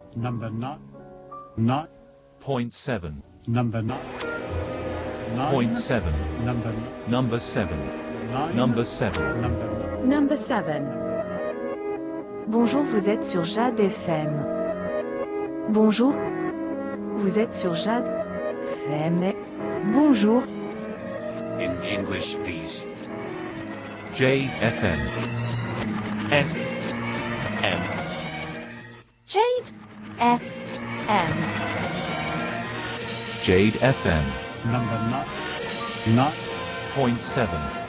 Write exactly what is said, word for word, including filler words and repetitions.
Number not. Not. Point seven. Number not. Nine. Point seven. Number. Number seven. Nine. Number seven. Number. Number seven. Bonjour, vous êtes sur Jade F M. Bonjour. Vous êtes sur Jade F M. Bonjour. In English, please. J F M. F M. Jade F M. Jade F M. Number not. Not. Point seven.